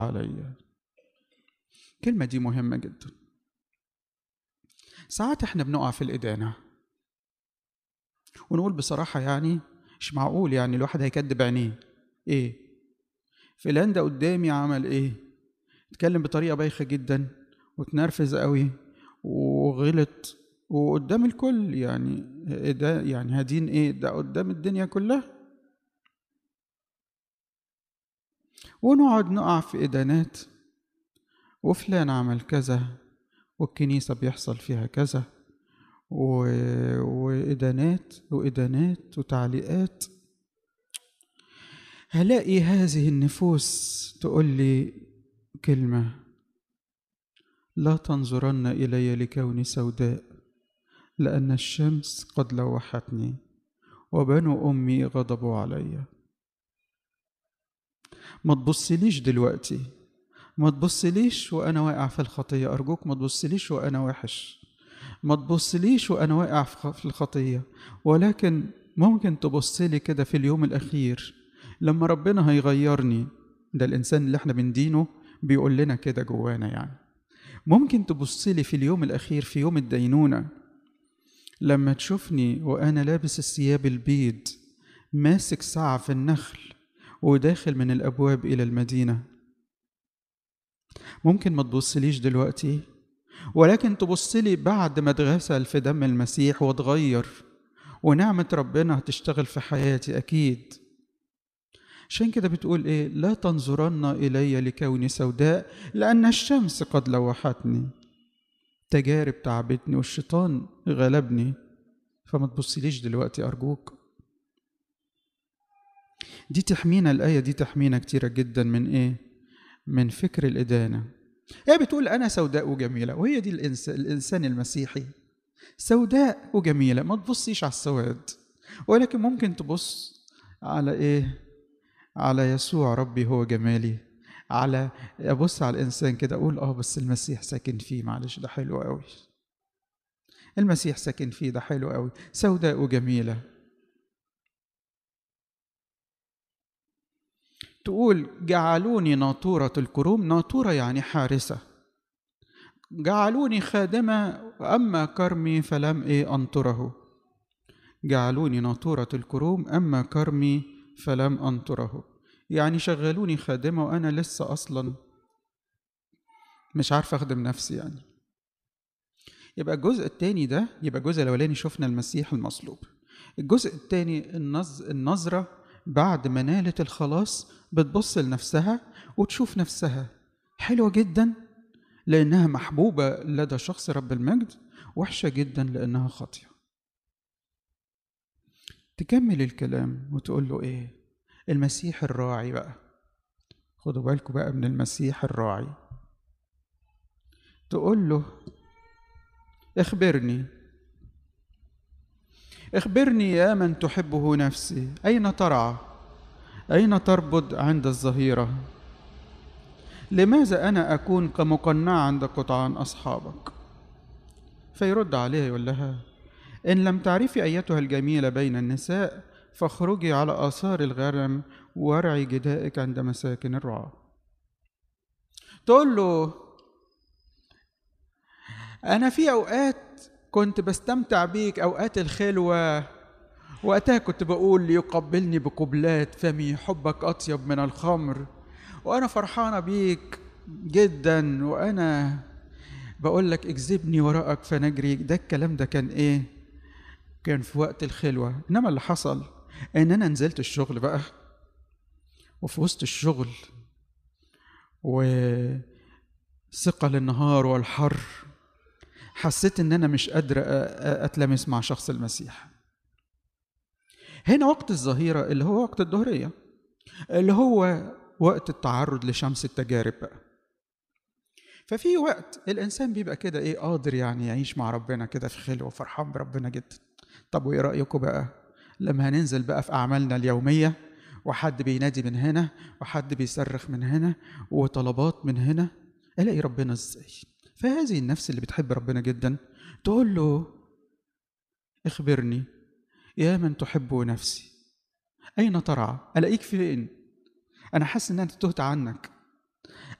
عليا. الكلمة دي مهمة جدا. ساعات احنا بنقع في الإدانة ونقول بصراحة يعني مش معقول، يعني الواحد هيكدب عينيه. ايه فلان ده قدامي عمل ايه؟ اتكلم بطريقة بايخة جدا وتنرفز قوي وغلط وقدام الكل، يعني ده يعني هدين ايه ده قدام الدنيا كلها؟ ونقعد نقع في إدانات، وفلان عمل كذا والكنيسة بيحصل فيها كذا وإدانات وإدانات وتعليقات. هلاقي هذه النفوس تقول لي كلمة: لا تنظرن إلي لكوني سوداء، لأن الشمس قد لوحتني وبنو أمي غضبوا علي. ما تبصليش دلوقتي، ما تبصليش وأنا واقع في الخطية، أرجوك ما تبصليش وأنا وحش، ما تبصليش وأنا واقع في الخطية، ولكن ممكن تبصلي كده في اليوم الأخير لما ربنا هيغيرني. ده الإنسان اللي احنا بندينه بيقول لنا كده جوانا، يعني ممكن تبصلي في اليوم الأخير في يوم الدينونة لما تشوفني وأنا لابس الثياب البيض ماسك ساعة في النخل وداخل من الأبواب إلى المدينة. ممكن ما تبصليش دلوقتي، ولكن تبصلي بعد ما اتغسل في دم المسيح واتغير، ونعمة ربنا هتشتغل في حياتي أكيد. عشان كده بتقول إيه؟ لا تنظرن إلي لكوني سوداء، لأن الشمس قد لوحتني. تجارب تعبتني والشيطان غلبني، فما تبصليش دلوقتي أرجوك. دي تحمينا، الآية دي تحمينا كتيرة جدا من إيه؟ من فكر الإدانة. هي بتقول أنا سوداء وجميلة، وهي دي الإنسان المسيحي، سوداء وجميلة. ما تبصيش على السواد، ولكن ممكن تبص على إيه؟ على يسوع ربي هو جمالي. على أبص على الإنسان كده أقول بس المسيح ساكن فيه، معلش ده حلو قوي، المسيح ساكن فيه، ده حلو قوي، سوداء وجميلة. تقول جعلوني ناطورة الكروم، ناطورة يعني حارسة، جعلوني خادمة أما كرمي فلم أنطره. جعلوني ناطورة الكروم أما كرمي فلم أنطره، يعني شغلوني خادمة وأنا لسه أصلا مش عارف أخدم نفسي. يعني يبقى الجزء الثاني ده، يبقى الجزء الأولاني شفنا المسيح المصلوب، الجزء الثاني النظرة بعد ما نالت الخلاص بتبص لنفسها وتشوف نفسها حلوة جدا لأنها محبوبة لدى شخص رب المجد، وحشة جدا لأنها خاطئة. تكمل الكلام وتقول له إيه؟ المسيح الراعي بقى، خدوا بالكم بقى من المسيح الراعي. تقول له اخبرني يا من تحبه نفسي، أين ترعى؟ أين تربض عند الظهيرة؟ لماذا أنا أكون كمقنع عند قطعان أصحابك؟ فيرد عليها يقول لها: إن لم تعرفي أيتها الجميلة بين النساء فاخرجي على آثار الغنم وارعي جدائك عند مساكن الرعاة. تقول له أنا في أوقات كنت بستمتع بيك، أوقات الخلوة، وقتها كنت بقول ليقبلني بقبلات فمي، حبك أطيب من الخمر، وأنا فرحانة بيك جدا، وأنا بقول لك اجذبني وراءك فنجري. ده الكلام ده كان إيه؟ كان في وقت الخلوة. إنما اللي حصل إن أنا نزلت الشغل بقى، وفي وسط الشغل وثقل النهار والحر حسيت إن أنا مش قادر أتلمس مع شخص المسيح. هنا وقت الظهيرة اللي هو وقت الظهرية، اللي هو وقت التعرض لشمس التجارب بقى. ففي وقت الإنسان بيبقى كده قادر يعني يعيش مع ربنا كده في خلوة وفرحان بربنا جدا. طب وإيه رأيكم بقى لما هننزل بقى في أعمالنا اليومية، وحد بينادي من هنا وحد بيصرخ من هنا وطلبات من هنا، ألاقي ربنا إزاي؟ فهذه النفس اللي بتحب ربنا جدا تقول له اخبرني يا من تحب نفسي، أين ترعى؟ ألاقيك فين؟ أنا حاسس إن أنت تهت عنك،